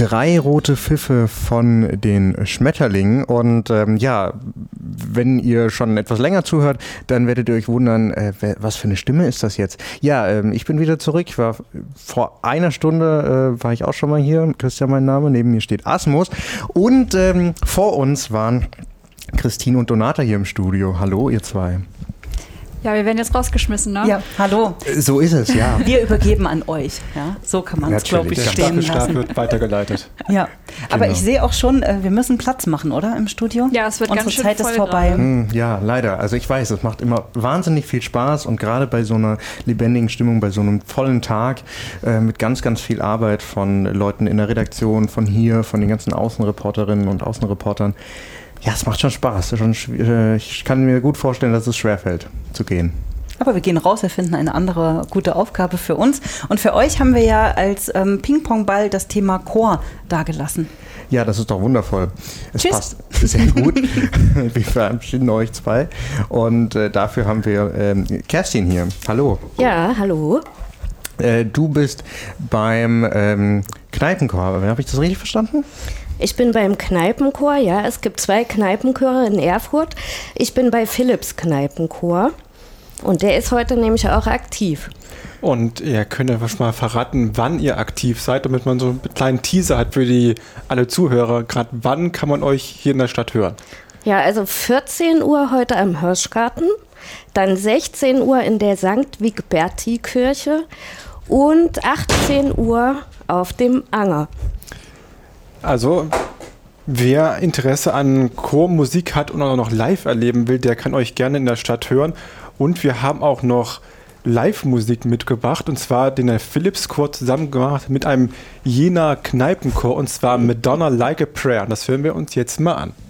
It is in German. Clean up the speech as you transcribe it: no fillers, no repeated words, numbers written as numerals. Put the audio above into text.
3 rote Pfiffe von den Schmetterlingen. Und wenn ihr schon etwas länger zuhört, dann werdet ihr euch wundern, was für eine Stimme ist das jetzt? Ja, ich bin wieder zurück. Ich war vor einer Stunde, war ich auch schon mal hier. Christian mein Name, neben mir steht Asmus. Und vor uns waren Christine und Donata hier im Studio. Hallo, ihr zwei. Ja, wir werden jetzt rausgeschmissen, ne? Ja, hallo. So ist es, ja. Wir übergeben an euch. Ja, so kann man es, glaube ich, stehen lassen. Der Staffelstab wird weitergeleitet. Ja, aber ich sehe auch schon, wir müssen Platz machen, oder, im Studio? Ja, es wird Unsere ganz schön Zeit voll ist vorbei. Ja, leider. Also ich weiß, es macht immer wahnsinnig viel Spaß und gerade bei so einer lebendigen Stimmung, bei so einem vollen Tag mit ganz, ganz viel Arbeit von Leuten in der Redaktion, von hier, von den ganzen Außenreporterinnen und Außenreportern. Ja, es macht schon Spaß. Ich kann mir gut vorstellen, dass es schwerfällt, zu gehen. Aber wir gehen raus, wir finden eine andere gute Aufgabe für uns. Und für euch haben wir ja als Ping-Pong-Ball das Thema Chor dargelassen. Ja, das ist doch wundervoll. Es Tschüss. Passt sehr gut. Wir verabschieden euch zwei. Und dafür haben wir Kerstin hier. Hallo. Ja, hallo. Du bist beim Kneipenchor. Habe ich das richtig verstanden? Ich bin beim Kneipenchor, ja. Es gibt 2 Kneipenchöre in Erfurt. Ich bin bei Philipps Kneipenchor. Und der ist heute nämlich auch aktiv. Und ihr könnt ja mal verraten, wann ihr aktiv seid, damit man so einen kleinen Teaser hat für alle Zuhörer. Gerade wann kann man euch hier in der Stadt hören? Ja, also 14 Uhr heute am Hirschgarten, dann 16 Uhr in der St. Wigberti-Kirche und 18 Uhr auf dem Anger. Also, wer Interesse an Chormusik hat und auch noch live erleben will, der kann euch gerne in der Stadt hören. Und wir haben auch noch Live-Musik mitgebracht, und zwar den der Philipps-Chor zusammen gemacht mit einem Jenaer Kneipenchor, und zwar Madonna Like a Prayer. Das hören wir uns jetzt mal an.